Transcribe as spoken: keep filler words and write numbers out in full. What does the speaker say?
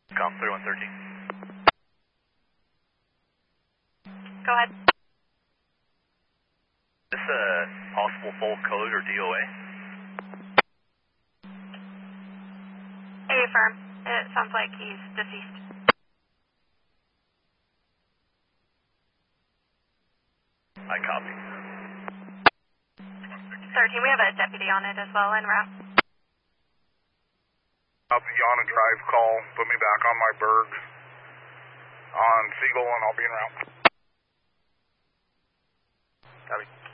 Com thirty-one thirteen. Go ahead. Is this a possible full code or D O A? A affirm. It sounds like he's deceased. I copy. thirteen, we have a deputy on it as well, en route. I'll be on a drive call. Put me back on my Berg on Siegel, and I'll be en route. Copy.